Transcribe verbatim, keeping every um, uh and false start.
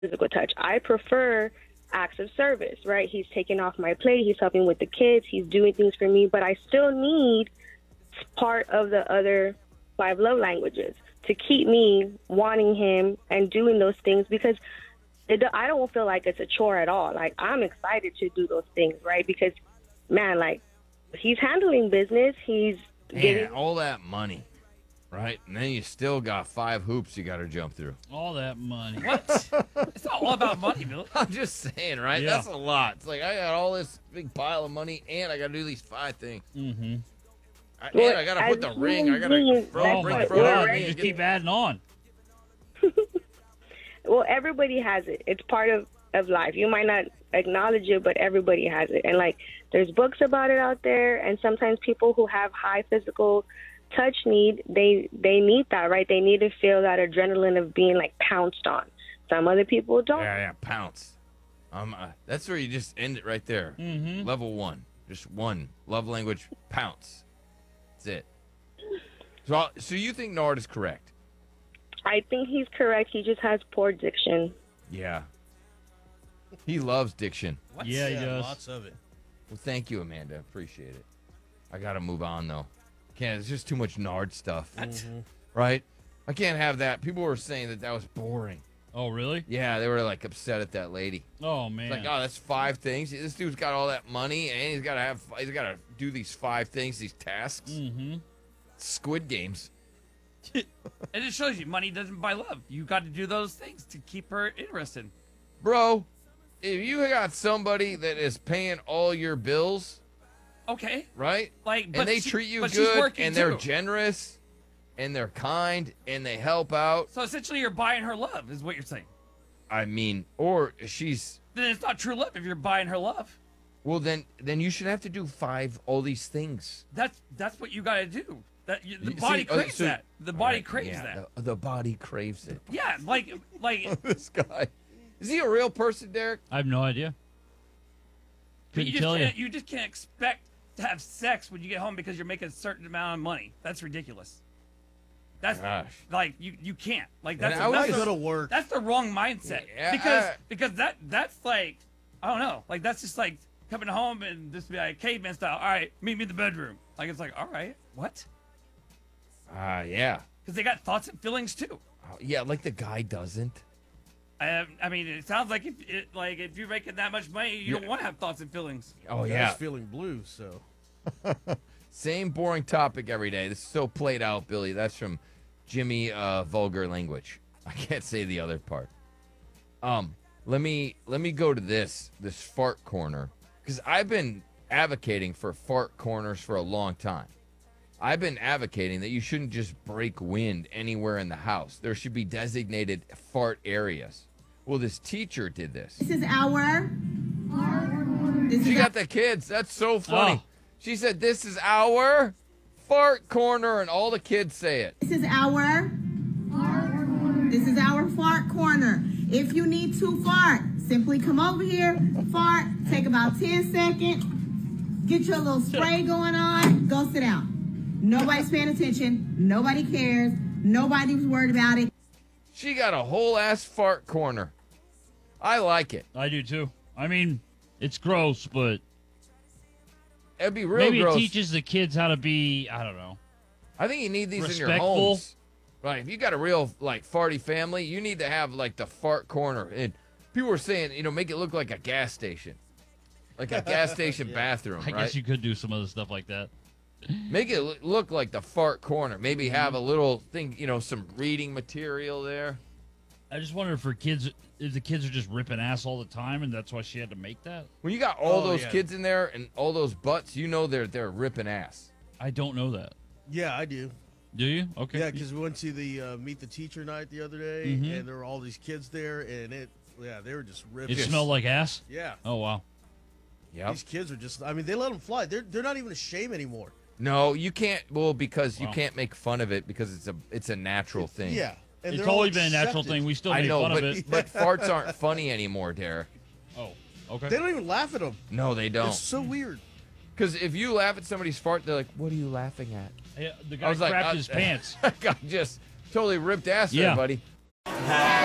physical touch. I prefer acts of service, right? He's taking off my plate. He's helping with the kids. He's doing things for me, but I still need part of the other five love languages to keep me wanting him and doing those things, because it, I don't feel like it's a chore at all. Like, I'm excited to do those things, right? Because, man, like, he's handling business. He's Man, getting all that money, right? And then you still got five hoops you got to jump through. All that money. What? It's not all about money, Bill. I'm just saying, right? Yeah. That's a lot. It's like I got all this big pile of money, and I got to do these five things. Mm-hmm. I, Well, and I got to put the as ring. I got to human throw, Oh, bring my throw God. it You in, just get keep it. adding on. well, everybody has it. It's part of, of life. You might not acknowledge it, but everybody has it. And, like, there's books about it out there, and sometimes people who have high physical touch need, they, they need that, right? They need to feel that adrenaline of being, like, pounced on. Some other people don't. Yeah, yeah, pounce. Um, uh, that's where you just end it right there. Mm-hmm. Level one. Just one. Love language, pounce. That's it. So, so you think Nard is correct? I think he's correct. He just has poor diction. Yeah. He loves diction. What? Yeah, he yeah, does. lots of it. Well, thank you, Amanda. Appreciate it. I got to move on, though. Can't. It's just too much Nard stuff. Right? I can't have that. People were saying that that was boring. Oh, really? Yeah, they were, like, upset at that lady. Oh, man. It's like, oh, that's five things. This dude's got all that money, and he's got to have. He's got to do these five things, these tasks. Mm-hmm. Squid Games. It just shows you money doesn't buy love. You got to do those things to keep her interested. Bro, if you got somebody that is paying all your bills, Okay. right? Like, but and they she- treat you but she's good, working and they're too. generous, and they're kind, and they help out. So essentially, you're buying her love, is what you're saying. I mean, or she's Then it's not true love if you're buying her love. well. Then, then you should have to do five all these things. That's that's what you got to do. That you, the You- body see, uh, craves so- that. The body Right, craves yeah, that. The, the body craves it. Yeah, like like This guy, is he a real person, Derek? I have no idea. but Couldn't you just tell you. can't, you just can't expect to have sex when you get home because you're making a certain amount of money. That's ridiculous. That's Gosh. like you you can't like that's And a, I that's, was- a- Go to work. that's the wrong mindset Yeah, because I- because that that's like I don't know like that's just like coming home and just be like caveman style. All right, meet me in the bedroom. Like it's like all right, what? Ah, yeah, Because they got thoughts and feelings too. Oh, yeah. Like the guy doesn't. I, I mean, it sounds like if it, like if you're making that much money, you don't Yeah. want to have thoughts and feelings. Oh Guy's yeah. feeling blue, so. Same boring topic every day. This is so played out, Billy. That's from Jimmy uh, Vulgar Language. I can't say the other part. Um, let me let me go to this this fart corner, because I've been advocating for fart corners for a long time. I've been advocating that you shouldn't just break wind anywhere in the house. There should be designated fart areas. Well, this teacher did this. This is our. This She is got the kids. That's so funny. Oh. She said, "This is our fart corner," and all the kids say it. This is our. This is our fart corner. If you need to fart, simply come over here, fart, take about ten seconds, get your little spray going on, go sit down. Nobody's paying attention. Nobody cares. Nobody's worried about it. She got a whole ass fart corner. I like it. I do too. I mean, it's gross, but It'd be real maybe gross. it teaches the kids how to be, I don't know. I think you need these in your Respectful. homes. Right. If you got a real like farty family, you need to have like the fart corner. And people were saying, you know, make it look like a gas station. Like a gas station bathroom, I right? guess you could do some other stuff like that. Make it loo- look like the fart corner. Maybe have a little thing, you know, some reading material there. I just wonder if her kids, if the kids are just ripping ass all the time, and that's why she had to make that. When you got all Oh, those yeah. kids in there and all those butts, you know they're they're ripping ass. I don't know that. Yeah, I do. Do you? Okay. Yeah, because we went to the uh, Meet the Teacher night the other day, Mhm. and there were all these kids there, and it, yeah, they were just ripping. it smelled like ass. Yeah. Oh wow. Yep. These kids are just, I mean, they let them fly. They're, they're not even a shame anymore. No, you can't. Well, because you Wow. can't make fun of it because it's a it's a natural thing. Yeah. And It's they're all always been a natural accepted. thing. We still I make know, fun but of it. but farts aren't funny anymore, Derek. Oh, okay. They don't even laugh at them. No, they don't. It's so weird. Because if you laugh at somebody's fart, they're like, "What are you laughing at?" Yeah, the I guy was like, crapped uh, his pants. I got just totally ripped ass Yeah. there, buddy.